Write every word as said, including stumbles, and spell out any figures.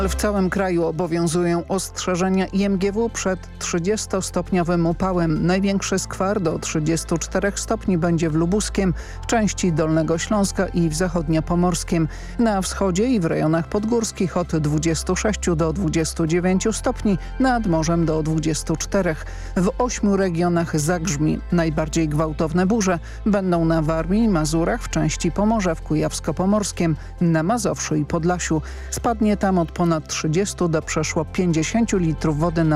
W całym kraju obowiązują ostrzeżenia I M G W przed trzydziestostopniowym upałem. Największy skwar do trzydziestu czterech stopni będzie w Lubuskiem, w części Dolnego Śląska i w Zachodniopomorskiem. Na wschodzie i w rejonach podgórskich od dwudziestu sześciu do dwudziestu dziewięciu stopni, nad morzem do dwudziestu czterech. W ośmiu regionach zagrzmi. Najbardziej gwałtowne burze będą na Warmii i Mazurach, w części Pomorza, w Kujawsko-Pomorskiem, na Mazowszu i Podlasiu. Spadnie tam od ponad trzydziestu do przeszło pięćdziesięciu litrów wody na